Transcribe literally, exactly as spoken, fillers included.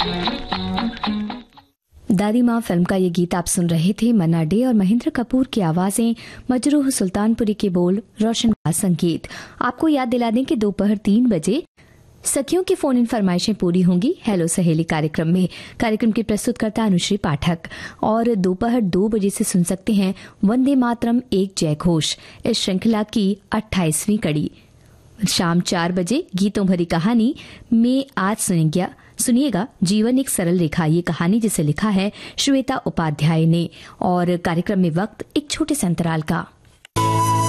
दादी माँ फिल्म का ये गीत आप सुन रहे थे। मन्ना डे और महेंद्र कपूर की आवाजें, मजरूह सुल्तानपुरी के बोल, रोशन का संगीत। आपको याद दिला दें कि दोपहर तीन बजे सखियों की फोन इन फरमाइशें पूरी होंगी हेलो सहेली कार्यक्रम में। कार्यक्रम की प्रस्तुतकर्ता अनुश्री पाठक। और दोपहर दो बजे से सुन सकते हैं वंदे मातरम एक जय घोष, इस श्रृंखला की अट्ठाईसवीं कड़ी। शाम चार बजे गीतों भरी कहानी में आज सुनेंगे सुनिएगा जीवन एक सरल रेखा, ये कहानी जिसे लिखा है श्वेता उपाध्याय ने। और कार्यक्रम में वक्त एक छोटे से अंतराल का।